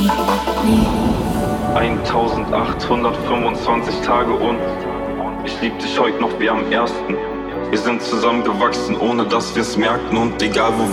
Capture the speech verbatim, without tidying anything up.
eintausendachthundertfünfundzwanzig Tage und ich lieb dich heute noch wie am ersten. Wir sind zusammengewachsen, ohne dass wir's merkten, und egal wo